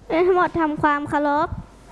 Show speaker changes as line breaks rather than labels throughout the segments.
ทั้งหมดทำความเคารพ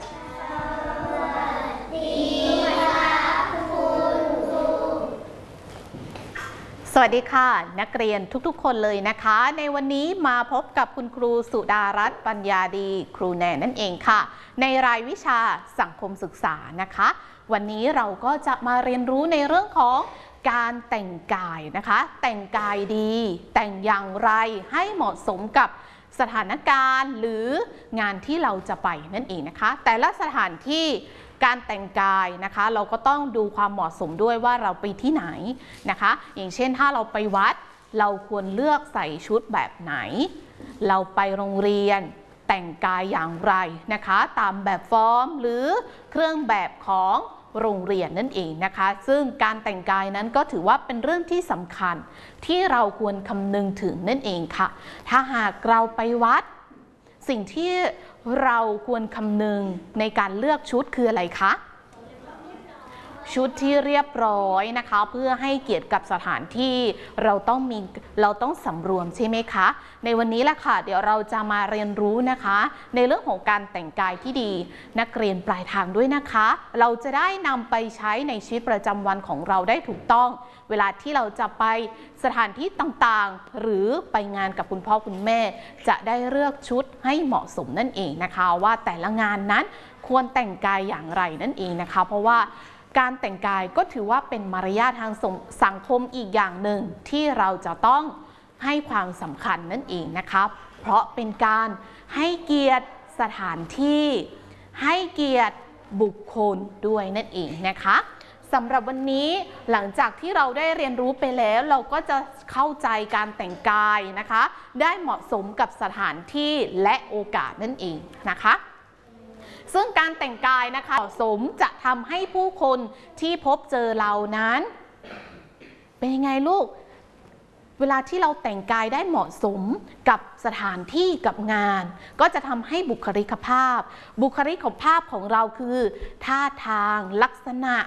สวัสดีค่ะนักเรียนทุกๆคนเลยนะคะในวันนี้มาพบกับคุณครูสุดารัตน์ปัญญาดีครูแนนนั่นเองค่ะในรายวิชาสังคมศึกษานะคะวันนี้เราก็จะมาเรียนรู้ในเรื่องของการแต่งกายนะคะแต่งกายดีแต่งอย่างไรให้เหมาะสมกับสถานการณ์หรืองานที่เราจะไปนั่นเองนะคะแต่ละสถานที่การแต่งกายนะคะเราก็ต้องดูความเหมาะสมด้วยว่าเราไปที่ไหนนะคะอย่างเช่นถ้าเราไปวัดเราควรเลือกใส่ชุดแบบไหนเราไปโรงเรียนแต่งกายอย่างไรนะคะตามแบบฟอร์มหรือเครื่องแบบของโรงเรียนนั่นเองนะคะซึ่งการแต่งกายนั้นก็ถือว่าเป็นเรื่องที่สำคัญที่เราควรคำนึงถึงนั่นเองค่ะถ้าหากเราไปวัดสิ่งที่เราควรคำนึงในการเลือกชุดคืออะไรคะชุดที่เรียบร้อยนะคะเพื่อให้เกียรติกับสถานที่เราต้องสำรวมใช่ไหมคะในวันนี้แหละค่ะเดี๋ยวเราจะมาเรียนรู้นะคะในเรื่องของการแต่งกายที่ดีนักเรียนปลายทางด้วยนะคะเราจะได้นำไปใช้ในชีวิตประจำวันของเราได้ถูกต้องเวลาที่เราจะไปสถานที่ต่างๆหรือไปงานกับคุณพ่อคุณแม่จะได้เลือกชุดให้เหมาะสมนั่นเองนะคะว่าแต่ละงานนั้นควรแต่งกายอย่างไรนั่นเองนะคะเพราะว่าการแต่งกายก็ถือว่าเป็นมารยาททางสังคมอีกอย่างหนึ่งที่เราจะต้องให้ความสำคัญนั่นเองนะคะเพราะเป็นการให้เกียรติสถานที่ให้เกียรติบุคคลด้วยนั่นเองนะคะสำหรับวันนี้หลังจากที่เราได้เรียนรู้ไปแล้วเราก็จะเข้าใจการแต่งกายนะคะได้เหมาะสมกับสถานที่และโอกาสนั่นเองนะคะซึ่งการแต่งกายนะคะเหมาะสมจะทำให้ผู้คนที่พบเจอเรานั้นเป็นยังไงลูกเวลาที่เราแต่งกายได้เหมาะสมกับสถานที่กับงานก็จะทำให้บุคลิกภาพของเราคือท่าทางลักษณะ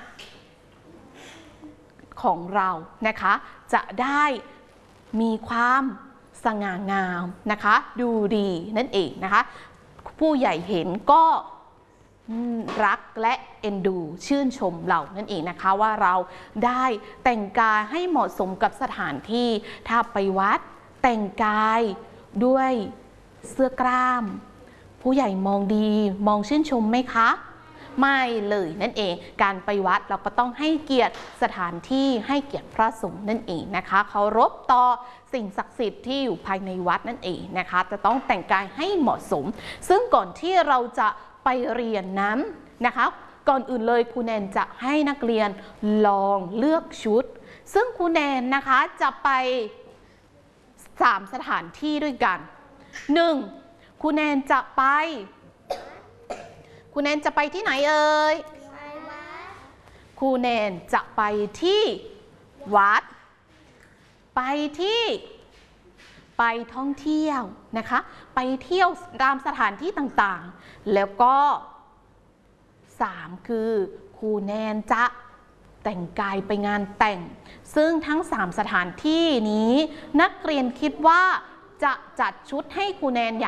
ของเรานะคะจะได้มีความสง่างามนะคะดูดีนั่นเองนะคะผู้ใหญ่เห็นก็รักและเอ็นดูชื่นชมเรานั่นเองนะคะว่าเราได้แต่งกายให้เหมาะสมกับสถานที่ถ้าไปวัดแต่งกายด้วยเสื้อกล้ามผู้ใหญ่มองดีมองชื่นชมไหมคะไม่เลยนั่นเองการไปวัดเราก็ต้องให้เกียรติสถานที่ให้เกียรติพระสงฆ์นั่นเองนะคะเคารพต่อสิ่งศักดิ์สิทธิ์ที่อยู่ภายในวัดนั่นเองนะคะจะต้องแต่งกายให้เหมาะสมซึ่งก่อนที่เราจะไปเรียนนั้นนะคะก่อนอื่นเลยครูแนนจะให้นักเรียนลองเลือกชุดซึ่งครูแนนนะคะจะไป3สถานที่ด้วยกัน1ครูแนนจะไปที่ไหนเอ่ยครูแนนจะไปที่วัดไปท่องเที่ยวนะคะไปเที่ยวตามสถานที่ต่างๆแล้วก็3คือครูแนนจะแต่งกายไปงานแต่งซึ่งทั้ง3สถานที่นี้นักเรียนคิดว่าจะจัดชุดให้ครูแนน